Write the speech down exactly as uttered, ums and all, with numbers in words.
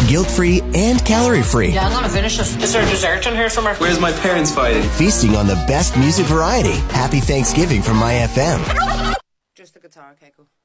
guilt-free, and calorie-free. Yeah, I'm gonna finish this. Is there a dessert in here somewhere? Where's my parents fighting? Feasting on the best music variety. Happy Thanksgiving from My F M. Just the guitar, Keiko.